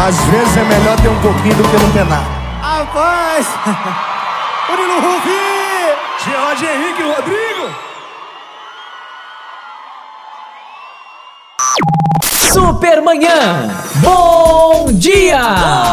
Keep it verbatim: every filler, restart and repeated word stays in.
Às vezes é melhor ter um pouquinho do que não ter nada. Rapaz! Murilo Rufi! George Henrique Rodrigo! Supermanhã, bom dia!